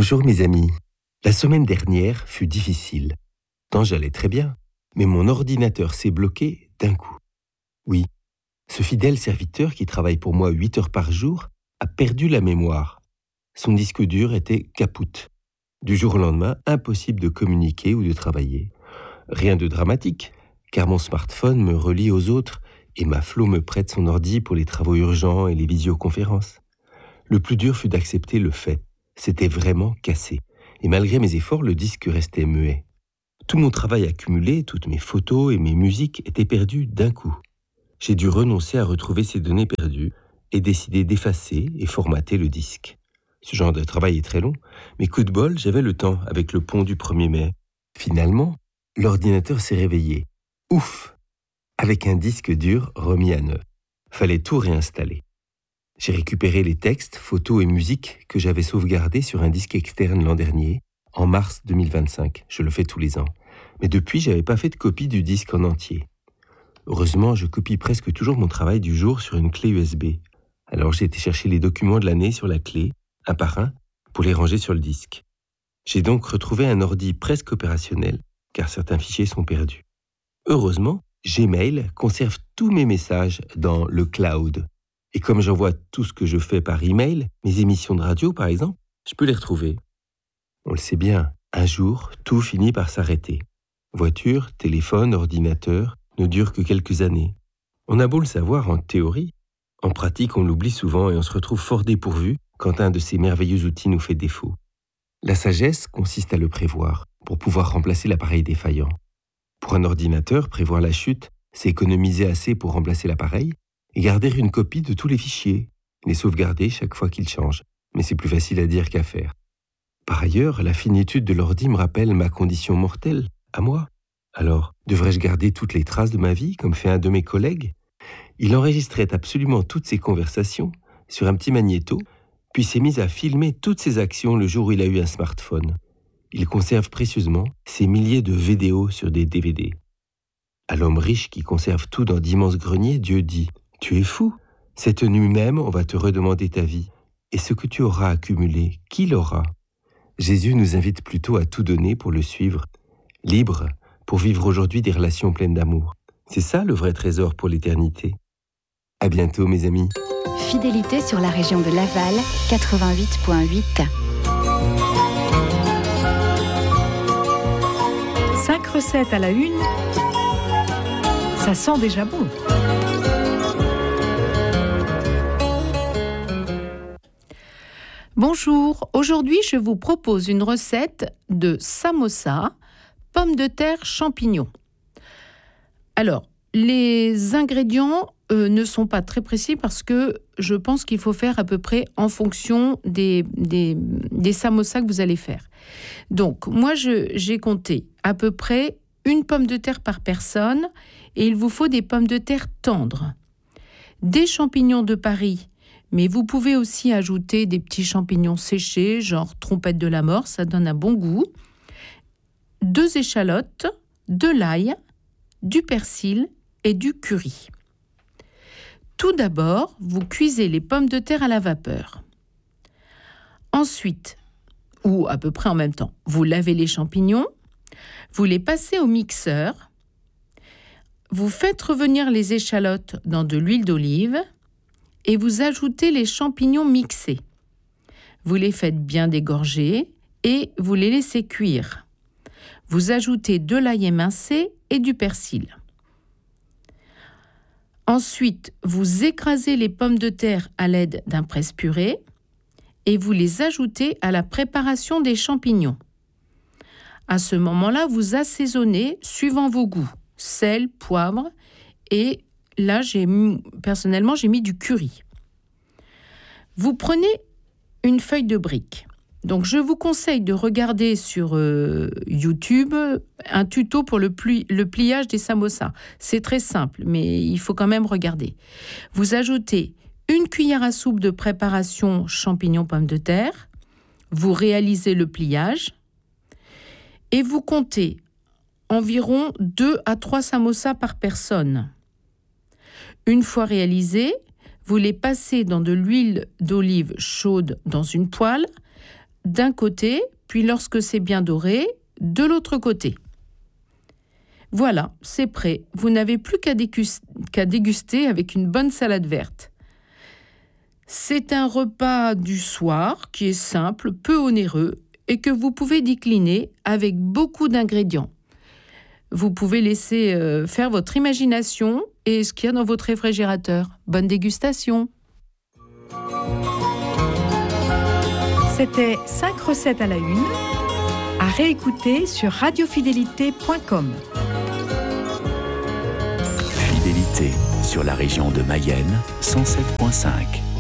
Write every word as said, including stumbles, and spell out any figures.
Bonjour mes amis. La semaine dernière fut difficile. Tant j'allais très bien, mais mon ordinateur s'est bloqué d'un coup. Oui, ce fidèle serviteur qui travaille pour moi huit heures par jour a perdu la mémoire. Son disque dur était capoute. Du jour au lendemain, impossible de communiquer ou de travailler. Rien de dramatique, car mon smartphone me relie aux autres et ma Flo me prête son ordi pour les travaux urgents et les visioconférences. Le plus dur fut d'accepter le fait. C'était vraiment cassé. Et malgré mes efforts, le disque restait muet. Tout mon travail accumulé, toutes mes photos et mes musiques étaient perdues d'un coup. J'ai dû renoncer à retrouver ces données perdues et décider d'effacer et formater le disque. Ce genre de travail est très long, mais coup de bol, j'avais le temps avec le pont du premier mai. Finalement, l'ordinateur s'est réveillé. Ouf! Avec un disque dur remis à neuf. Fallait tout réinstaller. J'ai récupéré les textes, photos et musiques que j'avais sauvegardés sur un disque externe l'an dernier, en mars deux mille vingt-cinq. Je le fais tous les ans. Mais depuis, je n'avais pas fait de copie du disque en entier. Heureusement, je copie presque toujours mon travail du jour sur une clé U S B. Alors j'ai été chercher les documents de l'année sur la clé, un par un, pour les ranger sur le disque. J'ai donc retrouvé un ordi presque opérationnel, car certains fichiers sont perdus. Heureusement, Gmail conserve tous mes messages dans le cloud. Et comme j'envoie tout ce que je fais par email, mes émissions de radio par exemple, je peux les retrouver. On le sait bien, un jour, tout finit par s'arrêter. Voiture, téléphone, ordinateur ne durent que quelques années. On a beau le savoir en théorie, en pratique on l'oublie souvent et on se retrouve fort dépourvu quand un de ces merveilleux outils nous fait défaut. La sagesse consiste à le prévoir pour pouvoir remplacer l'appareil défaillant. Pour un ordinateur, prévoir la chute, c'est économiser assez pour remplacer l'appareil et garder une copie de tous les fichiers, les sauvegarder chaque fois qu'ils changent. Mais c'est plus facile à dire qu'à faire. Par ailleurs, la finitude de l'ordi me rappelle ma condition mortelle, à moi. Alors, devrais-je garder toutes les traces de ma vie, comme fait un de mes collègues ? Il enregistrait absolument toutes ses conversations sur un petit magnéto, puis s'est mis à filmer toutes ses actions le jour où il a eu un smartphone. Il conserve précieusement ses milliers de vidéos sur des D V D. À l'homme riche qui conserve tout dans d'immenses greniers, Dieu dit « Tu es fou. Cette nuit même, on va te redemander ta vie. Et ce que tu auras accumulé, qui l'aura ?» Jésus nous invite plutôt à tout donner pour le suivre, libre, pour vivre aujourd'hui des relations pleines d'amour. C'est ça le vrai trésor pour l'éternité. À bientôt mes amis. Fidélité sur la région de Laval, quatre-vingt-huit virgule huit. Cinq recettes à la une, ça sent déjà bon. Bonjour, aujourd'hui je vous propose une recette de samosa, pommes de terre, champignons. Alors, les ingrédients euh, ne sont pas très précis parce que je pense qu'il faut faire à peu près en fonction des, des, des samosas que vous allez faire. Donc, moi je, j'ai compté à peu près une pomme de terre par personne et il vous faut des pommes de terre tendres, des champignons de Paris. Mais vous pouvez aussi ajouter des petits champignons séchés, genre trompette de la mort, ça donne un bon goût. Deux échalotes, de l'ail, du persil et du curry. Tout d'abord, vous cuisez les pommes de terre à la vapeur. Ensuite, ou à peu près en même temps, vous lavez les champignons, vous les passez au mixeur, vous faites revenir les échalotes dans de l'huile d'olive, et vous ajoutez les champignons mixés. Vous les faites bien dégorger et vous les laissez cuire. Vous ajoutez de l'ail émincé et du persil. Ensuite, vous écrasez les pommes de terre à l'aide d'un presse-purée et vous les ajoutez à la préparation des champignons. À ce moment-là, vous assaisonnez suivant vos goûts, sel, poivre et là, j'ai mis, personnellement, j'ai mis du curry. Vous prenez une feuille de brique. Donc, je vous conseille de regarder sur euh, YouTube un tuto pour le, pli, le pliage des samosas. C'est très simple, mais il faut quand même regarder. Vous ajoutez une cuillère à soupe de préparation champignons pommes de terre. Vous réalisez le pliage et vous comptez environ deux à trois samosas par personne. Une fois réalisés, vous les passez dans de l'huile d'olive chaude dans une poêle d'un côté, puis lorsque c'est bien doré, de l'autre côté. Voilà, c'est prêt. Vous n'avez plus qu'à déguster, qu'à déguster avec une bonne salade verte. C'est un repas du soir qui est simple, peu onéreux et que vous pouvez décliner avec beaucoup d'ingrédients. Vous pouvez laisser euh, faire votre imagination et ce qu'il y a dans votre réfrigérateur. Bonne dégustation! C'était cinq recettes à la une, à réécouter sur radiofidélité point com. Fidélité sur la région de Mayenne, cent sept virgule cinq.